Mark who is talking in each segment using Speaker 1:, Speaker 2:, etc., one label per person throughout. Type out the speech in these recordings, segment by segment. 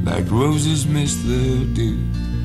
Speaker 1: like roses miss the dew.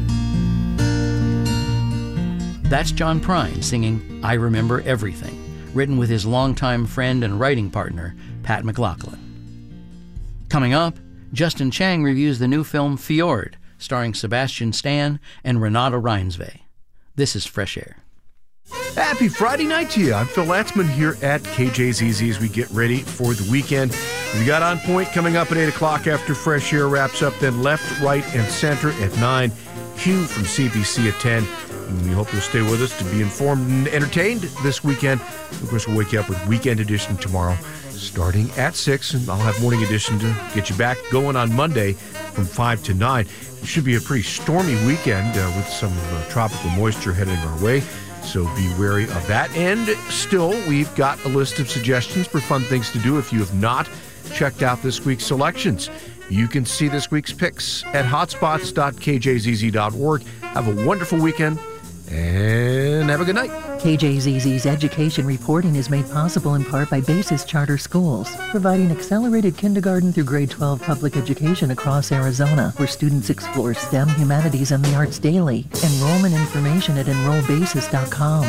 Speaker 2: That's John Prine singing I Remember Everything, written with his longtime friend and writing partner, Pat McLaughlin. Coming up, Justin Chang reviews the new film Fjord, starring Sebastian Stan and Renata Reinsve. This is Fresh Air.
Speaker 3: Happy Friday night to you. I'm Phil Latzman here at KJZZ as we get ready for the weekend. We got On Point coming up at 8 o'clock after Fresh Air wraps up, then Left, Right, and Center at 9. Q from CBC at 10. And we hope you'll stay with us to be informed and entertained this weekend. Of course, we'll wake you up with Weekend Edition tomorrow starting at 6, and I'll have Morning Edition to get you back going on Monday from 5 to 9. It should be a pretty stormy weekend with some tropical moisture heading our way, so be wary of that. And still, we've got a list of suggestions for fun things to do if you have not checked out this week's selections. You can see this week's picks at hotspots.kjzz.org. Have a wonderful weekend and have a good night.
Speaker 4: KJZZ's education reporting is made possible in part by Basis Charter Schools, providing accelerated kindergarten through grade 12 public education across Arizona, where students explore STEM, humanities, and the arts daily. Enrollment information at enrollbasis.com.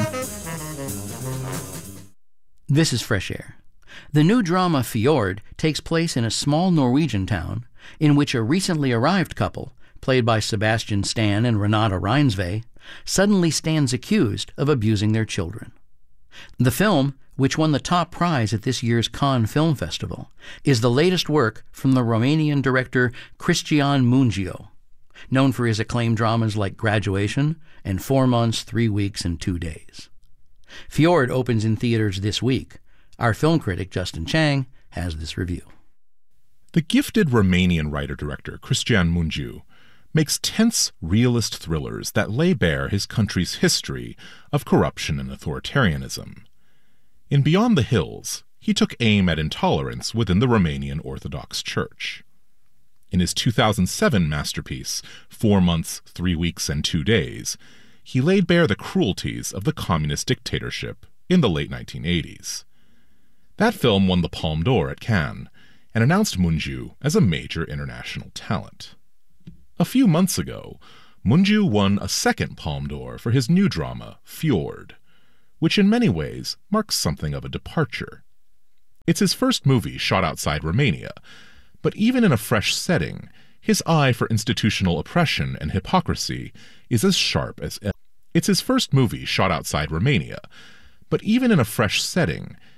Speaker 2: This is Fresh Air. The new drama Fjord takes place in a small Norwegian town in which a recently arrived couple, played by Sebastian Stan and Renata Reinsve, suddenly stands accused of abusing their children. The film, which won the top prize at this year's Cannes Film Festival, is the latest work from the Romanian director Cristian Mungiu, known for his acclaimed dramas like Graduation and 4 Months, 3 Weeks, and 2 Days. Fjord opens in theaters this week. Our film critic, Justin Chang, has this review.
Speaker 5: The gifted Romanian writer-director Cristian Mungiu makes tense, realist thrillers that lay bare his country's history of corruption and authoritarianism. In Beyond the Hills, he took aim at intolerance within the Romanian Orthodox Church. In his 2007 masterpiece, 4 Months, 3 Weeks, and 2 Days, he laid bare the cruelties of the communist dictatorship in the late 1980s. That film won the Palme d'Or at Cannes and announced Mungiu as a major international talent. A few months ago, Mungiu won a second Palme d'Or for his new drama, Fjord, which in many ways marks something of a departure. It's his first movie shot outside Romania, but even in a fresh setting, his eye for institutional oppression and hypocrisy is as sharp as ever. It's his first movie shot outside Romania, but even in a fresh setting,